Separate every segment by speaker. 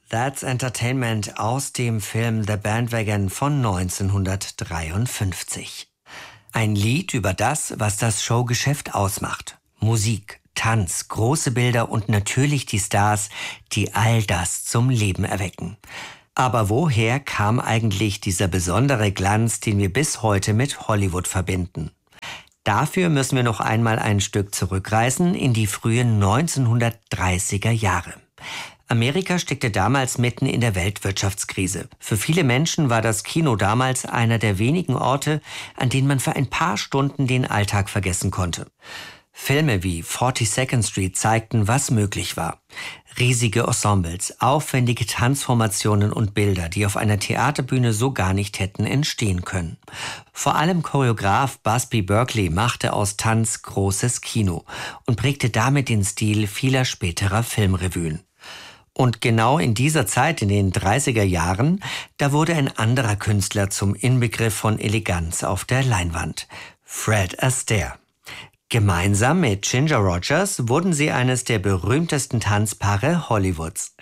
Speaker 1: That's Entertainment aus dem Film The Bandwagon von 1953. Ein Lied über das, was das Showgeschäft ausmacht. Musik, Tanz, große Bilder und natürlich die Stars, die all das zum Leben erwecken. Aber woher kam eigentlich dieser besondere Glanz, den wir bis heute mit Hollywood verbinden? Dafür müssen wir noch einmal ein Stück zurückreisen in die frühen 1930er Jahre. Amerika steckte damals mitten in der Weltwirtschaftskrise. Für viele Menschen war das Kino damals einer der wenigen Orte, an denen man für ein paar Stunden den Alltag vergessen konnte. Filme wie 42nd Street zeigten, was möglich war. Riesige Ensembles, aufwendige Tanzformationen und Bilder, die auf einer Theaterbühne so gar nicht hätten entstehen können. Vor allem Choreograf Busby Berkeley machte aus Tanz großes Kino und prägte damit den Stil vieler späterer Filmrevuen. Und genau in dieser Zeit, in den 30er Jahren, da wurde ein anderer Künstler zum Inbegriff von Eleganz auf der Leinwand. Fred Astaire. Gemeinsam mit Ginger Rogers wurden sie eines der berühmtesten Tanzpaare Hollywoods.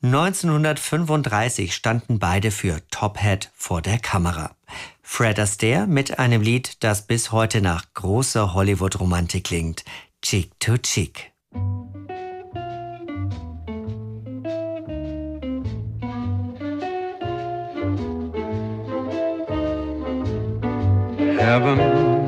Speaker 1: 1935 standen beide für Top Hat vor der Kamera. Fred Astaire mit einem Lied, das bis heute nach großer Hollywood-Romantik klingt. Cheek to Cheek.
Speaker 2: Heaven